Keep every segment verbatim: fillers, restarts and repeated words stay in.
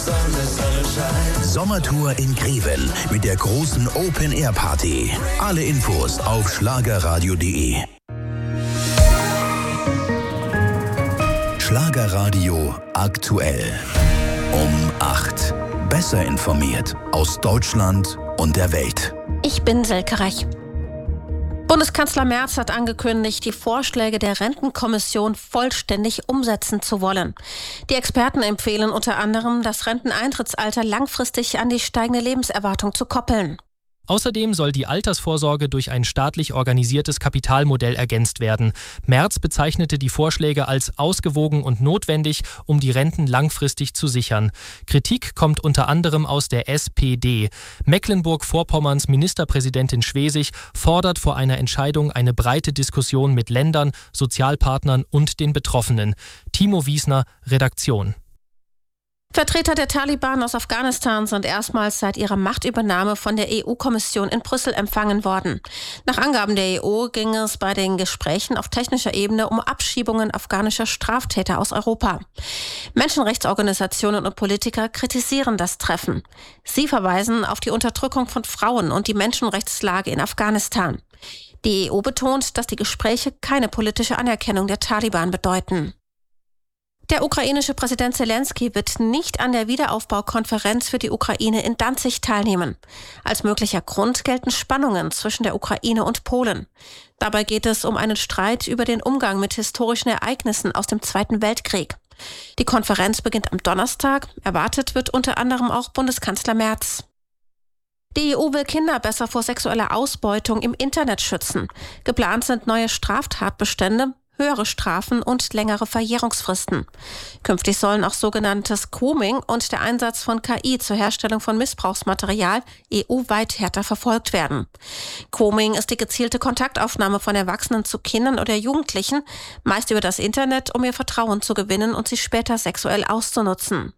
Sonne, Sonne scheint. Sommertour in Greven mit der großen Open-Air-Party. Alle Infos auf schlagerradio punkt de. Schlagerradio aktuell. Um acht. Besser informiert aus Deutschland und der Welt. Ich bin Silke Reich. Bundeskanzler Merz hat angekündigt, die Vorschläge der Rentenkommission vollständig umsetzen zu wollen. Die Experten empfehlen unter anderem, das Renteneintrittsalter langfristig an die steigende Lebenserwartung zu koppeln. Außerdem soll die Altersvorsorge durch ein staatlich organisiertes Kapitalmodell ergänzt werden. Merz bezeichnete die Vorschläge als ausgewogen und notwendig, um die Renten langfristig zu sichern. Kritik kommt unter anderem aus der S P D. Mecklenburg-Vorpommerns Ministerpräsidentin Schwesig fordert vor einer Entscheidung eine breite Diskussion mit Ländern, Sozialpartnern und den Betroffenen. Timo Wiesner, Redaktion. Vertreter der Taliban aus Afghanistan sind erstmals seit ihrer Machtübernahme von der E U-Kommission in Brüssel empfangen worden. Nach Angaben der E U ging es bei den Gesprächen auf technischer Ebene um Abschiebungen afghanischer Straftäter aus Europa. Menschenrechtsorganisationen und Politiker kritisieren das Treffen. Sie verweisen auf die Unterdrückung von Frauen und die Menschenrechtslage in Afghanistan. Die E U betont, dass die Gespräche keine politische Anerkennung der Taliban bedeuten. Der ukrainische Präsident Zelensky wird nicht an der Wiederaufbaukonferenz für die Ukraine in Danzig teilnehmen. Als möglicher Grund gelten Spannungen zwischen der Ukraine und Polen. Dabei geht es um einen Streit über den Umgang mit historischen Ereignissen aus dem Zweiten Weltkrieg. Die Konferenz beginnt am Donnerstag. Erwartet wird unter anderem auch Bundeskanzler Merz. Die E U will Kinder besser vor sexueller Ausbeutung im Internet schützen. Geplant sind neue Straftatbestände, höhere Strafen und längere Verjährungsfristen. Künftig sollen auch sogenanntes Grooming und der Einsatz von K I zur Herstellung von Missbrauchsmaterial E U-weit härter verfolgt werden. Grooming ist die gezielte Kontaktaufnahme von Erwachsenen zu Kindern oder Jugendlichen, meist über das Internet, um ihr Vertrauen zu gewinnen und sie später sexuell auszunutzen.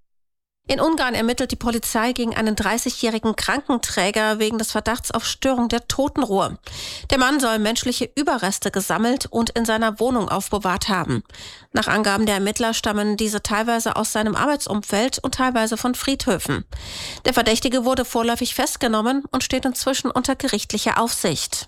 In Ungarn ermittelt die Polizei gegen einen dreißigjährigen Krankenträger wegen des Verdachts auf Störung der Totenruhe. Der Mann soll menschliche Überreste gesammelt und in seiner Wohnung aufbewahrt haben. Nach Angaben der Ermittler stammen diese teilweise aus seinem Arbeitsumfeld und teilweise von Friedhöfen. Der Verdächtige wurde vorläufig festgenommen und steht inzwischen unter gerichtlicher Aufsicht.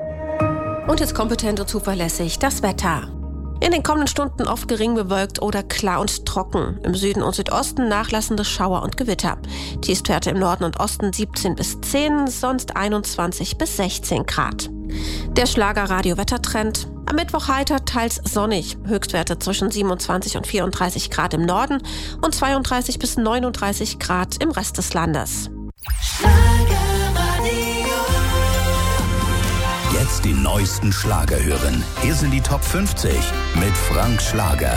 Und jetzt kompetent und zuverlässig das Wetter. In den kommenden Stunden oft gering bewölkt oder klar und trocken. Im Süden und Südosten nachlassende Schauer und Gewitter. Tiefstwerte im Norden und Osten siebzehn bis zehn, sonst einundzwanzig bis sechzehn Grad. Der Schlager-Radio-Wettertrend. Am Mittwoch heiter, teils sonnig. Höchstwerte zwischen siebenundzwanzig und vierunddreißig Grad im Norden und zweiunddreißig bis neununddreißig Grad im Rest des Landes. Jetzt die neuesten Schlager hören. Hier sind die Top fünfzig mit Frank Schlager.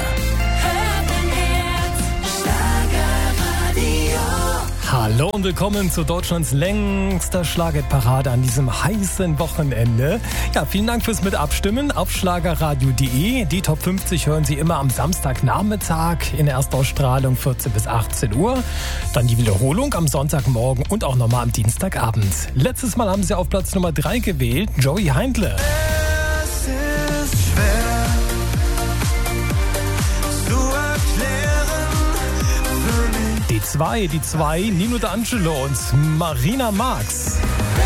Hallo und willkommen zu Deutschlands längster Schlagerparade an diesem heißen Wochenende. Ja, vielen Dank fürs Mitabstimmen auf schlagerradio punkt de. Die Top fünfzig hören Sie immer am Samstagnachmittag in Erstausstrahlung vierzehn bis achtzehn Uhr. Dann die Wiederholung am Sonntagmorgen und auch nochmal am Dienstagabend. Letztes Mal haben Sie auf Platz Nummer drei gewählt, Joey Heindle. Es ist schwer zu erklären für mich. Die zwei, die zwei, Nino D'Angelo und Marina Marx.